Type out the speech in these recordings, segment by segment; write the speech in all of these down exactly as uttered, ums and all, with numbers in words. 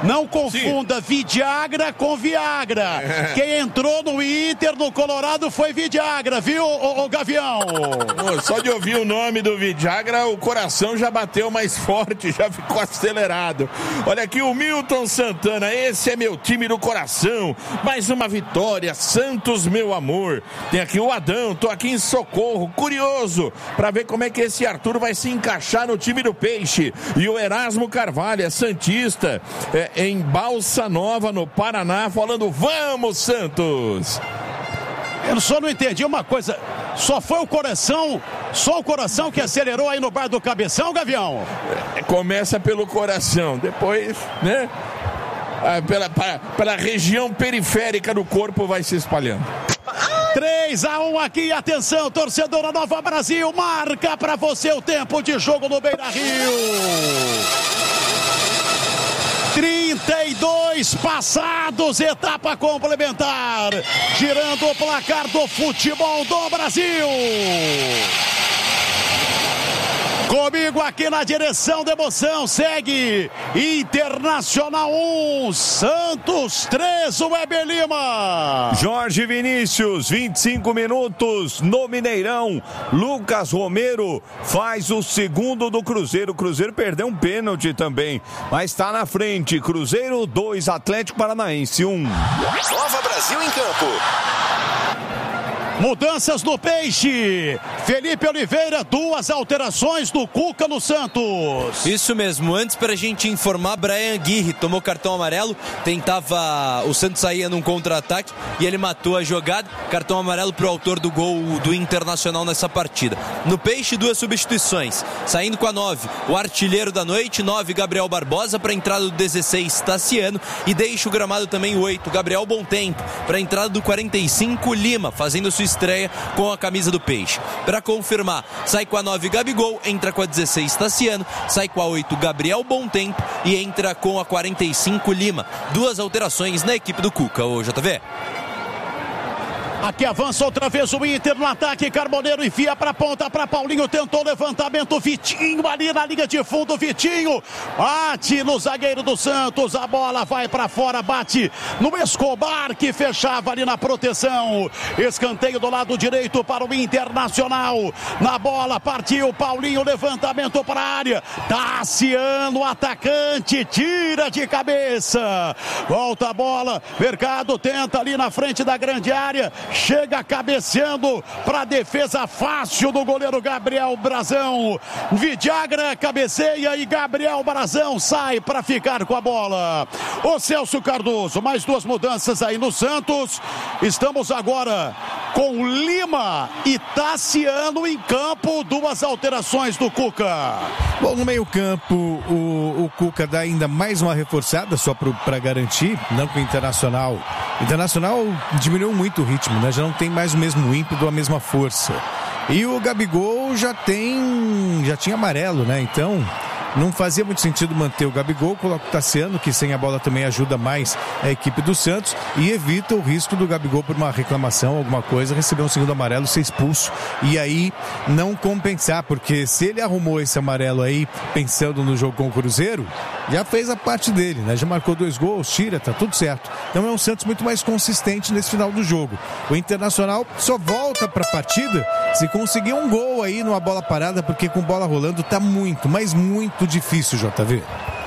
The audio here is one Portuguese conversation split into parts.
Não confunda Sim. Vidagra com Viagra. É. Quem entrou no Inter, no Colorado, foi Vidagra, viu, ô, ô Gavião? Pô, só de ouvir o nome do Vidagra, o coração já bateu mais forte, já ficou acelerado. Olha aqui o Milton Santana, esse é meu time do coração. Mais uma vitória, Santos, meu amor. Tem aqui o Adão, tô aqui em Socorro, curioso pra ver como é que esse Arthur vai se encaixar no time do Peixe. E o Erasmo Carvalho, é santista, é, em Balsa Nova, no Paraná, falando, vamos, Santos! Eu só não entendi uma coisa, só foi o coração, só o coração que acelerou aí no bar do Cabeção, Gavião? É, começa pelo coração, depois, né, pela, pela, pela região periférica do corpo vai se espalhando. três a um aqui, atenção, torcedora Nova Brasil, marca pra você o tempo de jogo no Beira-Rio. trinta e dois passados, etapa complementar, girando o placar do futebol do Brasil. Comigo aqui na direção da emoção, segue Internacional um, Santos três, o Weber Lima. Jorge Vinícius, vinte e cinco minutos no Mineirão. Lucas Romero faz o segundo do Cruzeiro. O Cruzeiro perdeu um pênalti também, mas está na frente. Cruzeiro dois, Atlético Paranaense um. Nova Brasil em campo. Mudanças no Peixe. Felipe Oliveira, duas alterações do Cuca no Santos. Isso mesmo, antes pra gente informar, Brian Aguirre tomou cartão amarelo, tentava, o Santos saía num contra-ataque e ele matou a jogada, cartão amarelo pro autor do gol do Internacional nessa partida. No Peixe, duas substituições, saindo com a nove, o artilheiro da noite, nove, Gabriel Barbosa, pra entrada do dezesseis, Tassiano, e deixa o gramado também o oito, Gabriel Bontempo, pra entrada do quarenta e cinco, Lima, fazendo sua estreia com a camisa do Peixe. Para confirmar, sai com a nove Gabigol, entra com a dezesseis Tassiano, sai com a oito Gabriel Bontempo e entra com a quarenta e cinco Lima. Duas alterações na equipe do Cuca, ô J V. Aqui avança outra vez o Inter no ataque, Carboneiro enfia pra ponta, pra Paulinho, tentou levantamento, Vitinho ali na linha de fundo, Vitinho bate no zagueiro do Santos, a bola vai pra fora, bate no Escobar que fechava ali na proteção, escanteio do lado direito para o Internacional, na bola partiu Paulinho, levantamento para a área, Tassiano, atacante, tira de cabeça, volta a bola, Mercado tenta ali na frente da grande área, chega cabeceando para a defesa fácil do goleiro Gabriel Brazão. Vidagra cabeceia e Gabriel Brazão sai para ficar com a bola. O Celso Cardoso, mais duas mudanças aí no Santos. Estamos agora com Lima e Tassiano em campo, duas alterações do Cuca. Bom, no meio campo o, o Cuca dá ainda mais uma reforçada só para garantir, não com o Internacional. O Internacional diminuiu muito o ritmo, né? Já não tem mais o mesmo ímpeto, a mesma força. E o Gabigol já tem, já tinha amarelo, né? Então não fazia muito sentido manter o Gabigol, coloca o Tassiano, que sem a bola também ajuda mais a equipe do Santos e evita o risco do Gabigol por uma reclamação, alguma coisa, receber um segundo amarelo, ser expulso e aí não compensar, porque se ele arrumou esse amarelo aí pensando no jogo com o Cruzeiro, já fez a parte dele, né? Já marcou dois gols, tira, tá tudo certo. Então é um Santos muito mais consistente nesse final do jogo. O Internacional só volta pra partida se conseguir um gol aí numa bola parada, porque com bola rolando tá muito, mas muito difícil, J V.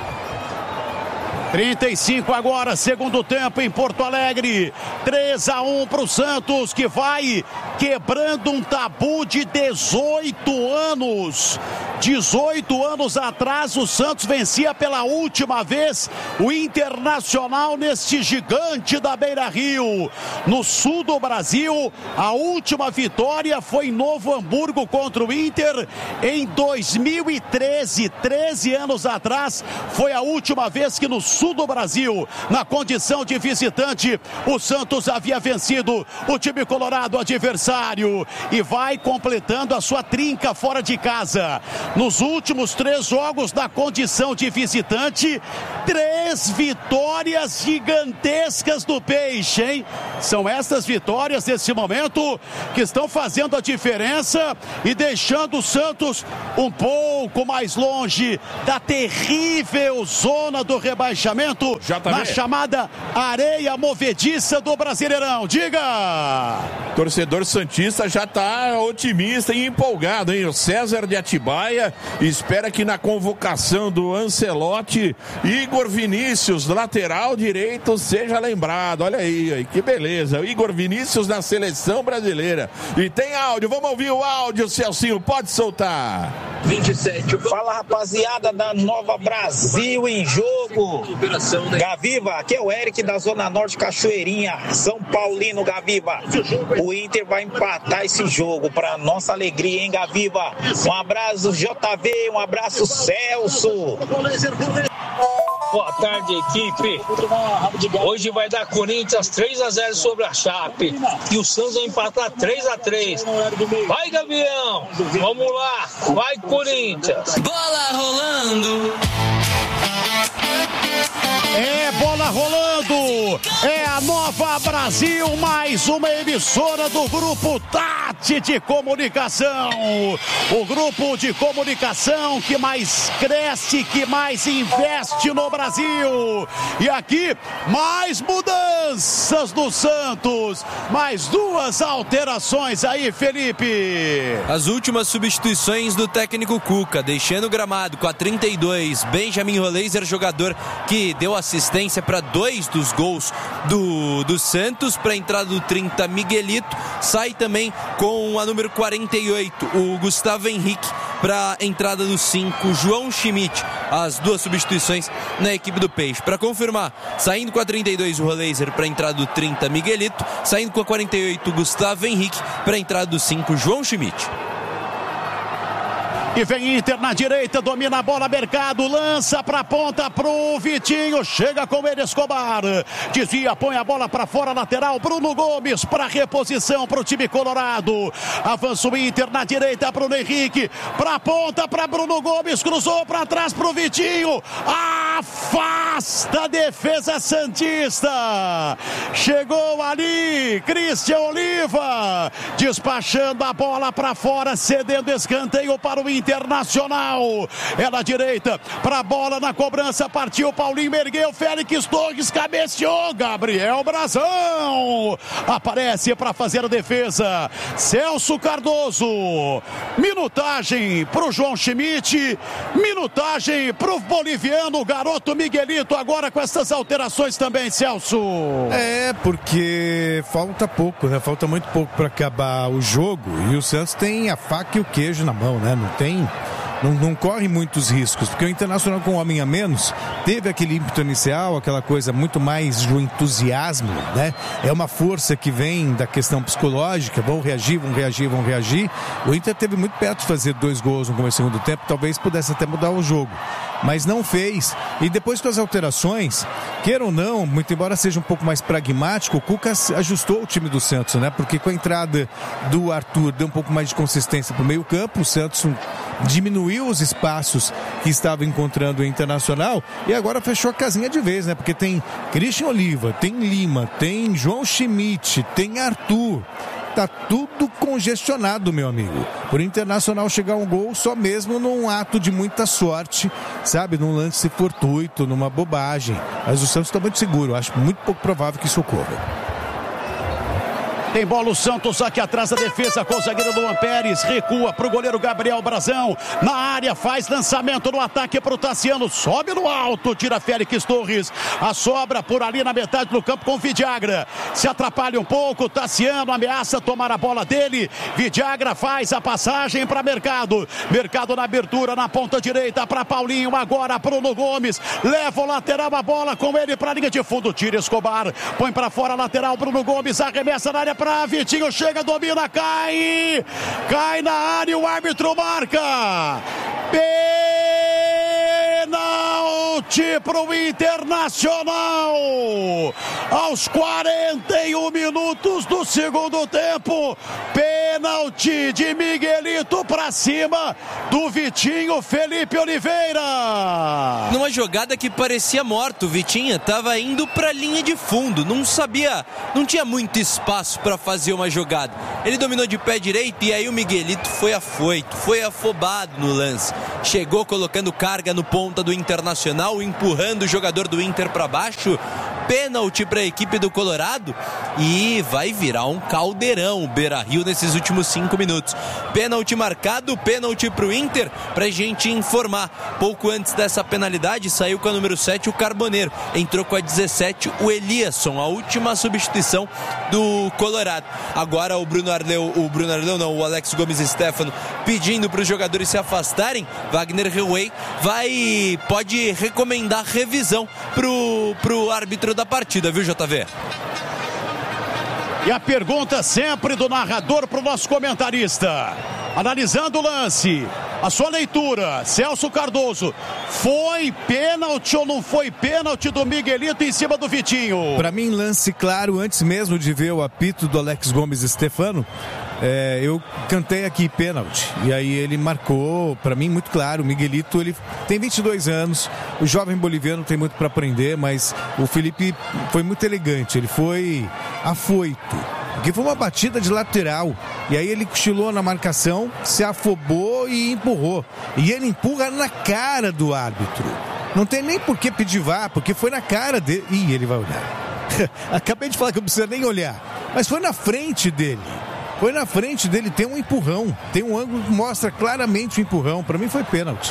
trinta e cinco agora, segundo tempo em Porto Alegre, três a um para o Santos, que vai quebrando um tabu de dezoito anos. dezoito anos atrás o Santos vencia pela última vez o Internacional neste gigante da Beira-Rio. No sul do Brasil, a última vitória foi em Novo Hamburgo contra o Inter em dois mil e treze, treze anos atrás, foi a última vez que no sul do Brasil, na condição de visitante, o Santos havia vencido o time colorado adversário e vai completando a sua trinca fora de casa. Nos últimos três jogos da condição de visitante, três vitórias gigantescas do Peixe, hein? São essas vitórias nesse momento que estão fazendo a diferença e deixando o Santos um pouco pouco mais longe da terrível zona do rebaixamento, na chamada areia movediça do Brasileirão. Diga! Torcedor santista já está otimista e empolgado, hein? O César de Atibaia espera que na convocação do Ancelotti, Igor Vinícius, lateral direito, seja lembrado. Olha aí, aí, que beleza. Igor Vinícius na seleção brasileira. E tem áudio, vamos ouvir o áudio, Celcinho, pode soltar. vinte e sete. Fala, rapaziada da Nova Brasil em jogo. Gaviva, aqui é o Eric da Zona Norte, Cachoeirinha, São Paulino, Gaviva. O Inter vai empatar esse jogo, para nossa alegria, hein, Gaviva? Um abraço, J V, um abraço, Celso. Boa tarde, equipe. Hoje vai dar Corinthians três a zero sobre a Chape. E o Santos vai empatar três a três. Vai, Gavião! Vamos lá! Vai, Corinthians! Bola rolando! É bola rolando, é a Nova Brasil, mais uma emissora do Grupo Tati de Comunicação. O grupo de comunicação que mais cresce, que mais investe no Brasil. E aqui, mais mudanças do Santos, mais duas alterações aí, Felipe. As últimas substituições do técnico Cuca, deixando o gramado com a trinta e dois, Benjamin Roleiser, jogador que deu assistência para dois dos gols do, do Santos. Para a entrada do trinta, Miguelito. Sai também com a número quarenta e oito, o Gustavo Henrique. Para a entrada do cinco, João Schmidt. As duas substituições na equipe do Peixe. Para confirmar, saindo com a trinta e dois, o Roleiser. Para a entrada do trinta, Miguelito. Saindo com a quarenta e oito, Gustavo Henrique. Para a entrada do cinco, João Schmidt. E vem Inter na direita, domina a bola, Mercado, lança pra ponta pro Vitinho, chega com ele, Escobar, desvia, põe a bola pra fora, lateral, Bruno Gomes pra reposição pro time colorado. Avança o Inter na direita, Bruno Henrique, pra ponta pra Bruno Gomes, cruzou pra trás pro Vitinho, afasta a defesa santista. Chegou ali, Christian Oliva, despachando a bola pra fora, cedendo escanteio para o Inter. Internacional, é na direita, pra bola na cobrança, partiu, Paulinho ergueu, Félix Torres cabeceou, Gabriel Brazão aparece pra fazer a defesa, Celso Cardoso, minutagem pro João Schmidt, minutagem pro boliviano, garoto Miguelito, agora com essas alterações também, Celso. É, porque falta pouco, né? Falta muito pouco pra acabar o jogo e o Santos tem a faca e o queijo na mão, né? Não tem Não, não corre muitos riscos, porque o Internacional com um homem a menos teve aquele ímpeto inicial, aquela coisa muito mais do entusiasmo, né? É uma força que vem da questão psicológica, vão reagir, vão reagir, vão reagir. O Inter teve muito perto de fazer dois gols no começo do segundo tempo, talvez pudesse até mudar o jogo, mas não fez. E depois com as alterações, queira ou não, muito embora seja um pouco mais pragmático, o Cuca ajustou o time do Santos, né? Porque com a entrada do Arthur deu um pouco mais de consistência pro meio campo, o Santos diminuiu os espaços que estava encontrando o Internacional e agora fechou a casinha de vez, né? Porque tem Christian Oliva, tem Lima, tem João Schmidt, tem Arthur. Tá tudo congestionado, meu amigo. Por Internacional chegar a um gol só mesmo num ato de muita sorte, sabe? Num lance fortuito, numa bobagem. Mas o Santos está muito seguro. Acho muito pouco provável que isso ocorra. Tem bola o Santos aqui atrás da defesa com o zagueiro Luan Pérez, recua pro goleiro Gabriel Brazão, na área, faz lançamento no ataque pro Tassiano, sobe no alto, tira Félix Torres, a sobra por ali na metade do campo com o Vidiagra, se atrapalha um pouco, Tassiano ameaça tomar a bola dele, Vidiagra faz a passagem para Mercado, Mercado na abertura, na ponta direita para Paulinho, agora Bruno Gomes, leva o lateral a bola com ele para a linha de fundo, tira Escobar, põe para fora lateral, Bruno Gomes arremessa na área para Vitinho, chega, domina, cai, cai na área, o árbitro marca, pênalti pro Internacional, aos quarenta e um minutos do segundo tempo, pênalti de Miguelito pra cima do Vitinho, Felipe Oliveira. Numa jogada que parecia morta, o Vitinho tava indo pra linha de fundo, não sabia, não tinha muito espaço para fazer uma jogada. Ele dominou de pé direito e aí o Miguelito foi afoito, foi afobado no lance. chegou colocando carga no ponta do Internacional, empurrando o jogador do Inter para baixo. Pênalti para a equipe do Colorado e vai virar um caldeirão o Beira-Rio nesses últimos cinco minutos. Pênalti marcado, pênalti para o Inter, para a gente informar. Pouco antes dessa penalidade saiu com a número sete o Carboneiro, entrou com a dezessete o Eliasson, a última substituição do Colorado. Agora o Bruno Arleu, o Bruno Arleu não, o Alex Gomes Stefano pedindo para os jogadores se afastarem. Wagner Heuwey vai, pode recomendar revisão pro, pro árbitro da partida, viu, J V? E a pergunta sempre do narrador para o nosso comentarista. Analisando o lance, a sua leitura, Celso Cardoso, foi pênalti ou não foi pênalti do Miguelito em cima do Vitinho? Para mim, lance claro, antes mesmo de ver o apito do Alex Gomes Stefano, é, eu cantei aqui pênalti, e aí ele marcou, para mim, muito claro. O Miguelito, ele tem vinte e dois anos, o jovem boliviano tem muito para aprender, mas o Felipe foi muito elegante, ele foi afoito, porque foi uma batida de lateral, e aí ele cochilou na marcação, se afobou e empurrou, e ele empurra na cara do árbitro, não tem nem por que pedir V A R, porque foi na cara dele. Ih, ele vai olhar. Acabei de falar que não precisa nem olhar, mas foi na frente dele. Foi na frente dele, tem um empurrão. Tem um ângulo que mostra claramente o empurrão. Para mim foi pênalti.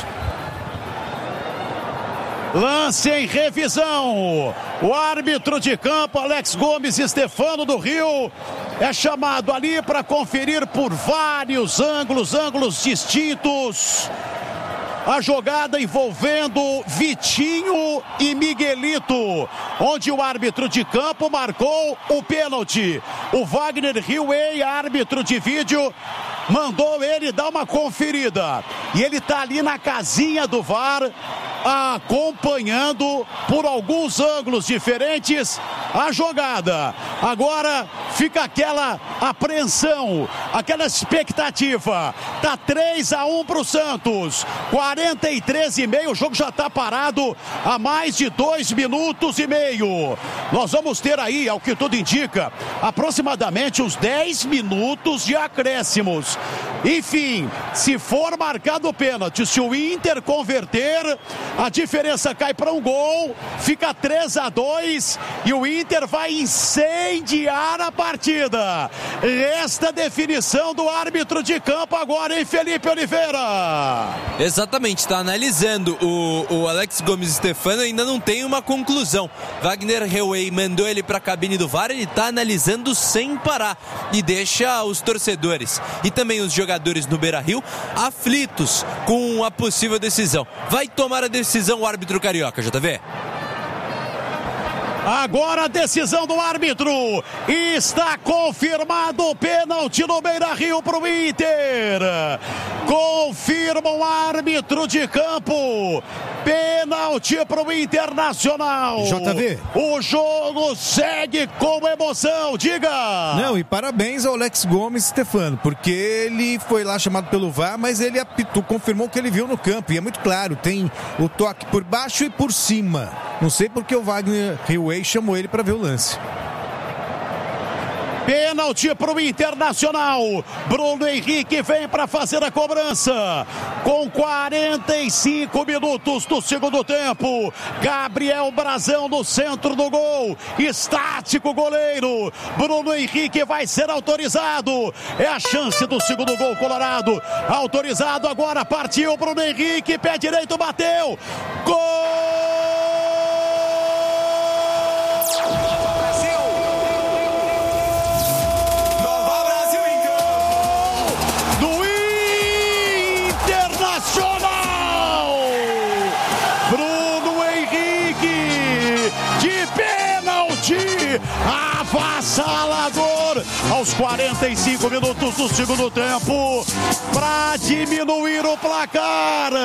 Lance em revisão. O árbitro de campo, Alex Gomes Stefano do Rio, é chamado ali para conferir por vários ângulos, ângulos distintos. A jogada envolvendo Vitinho e Miguelito, onde o árbitro de campo marcou o pênalti. O Wagner Heuwey, árbitro de vídeo, mandou ele dar uma conferida. E ele está ali na casinha do V A R, acompanhando por alguns ângulos diferentes a jogada. Agora fica aquela apreensão, aquela expectativa. Tá três a um para o Santos. quarenta e três e meio, o jogo já está parado há mais de dois minutos e meio. Nós vamos ter aí, ao que tudo indica, aproximadamente uns dez minutos de acréscimos. Enfim, se for marcado o pênalti, se o Inter converter, a diferença cai para um gol, fica três a dois e o Inter vai incendiar a partida. Resta a definição do árbitro de campo agora, hein, Felipe Oliveira? Exatamente, está analisando. O, o Alex Gomes Stefano ainda não tem uma conclusão. Wagner Heuwey mandou ele para a cabine do V A R, ele está analisando sem parar e deixa os torcedores e também os jogadores no Beira-Rio aflitos com a possível decisão. Vai tomar a decisão o árbitro carioca, J V? Agora a decisão do árbitro. Está confirmado o pênalti no Beira-Rio para o Inter. Confirma o árbitro de campo. Pênalti para o Internacional. J V. O jogo segue com emoção. Diga. Não, e parabéns ao Alex Gomes Stefano, porque ele foi lá chamado pelo V A R, mas ele apitou, confirmou o que ele viu no campo. E é muito claro, tem o toque por baixo e por cima. Não sei porque o Wagner Heuwey chamou ele para ver o lance. Pênalti para o Internacional. Bruno Henrique vem para fazer a cobrança. Com quarenta e cinco minutos do segundo tempo. Gabriel Brazão no centro do gol. Estático goleiro. Bruno Henrique vai ser autorizado. É a chance do segundo gol colorado. Autorizado agora. Partiu Bruno Henrique. Pé direito bateu. Gol! Avassalador aos quarenta e cinco minutos do segundo tempo para diminuir o placar.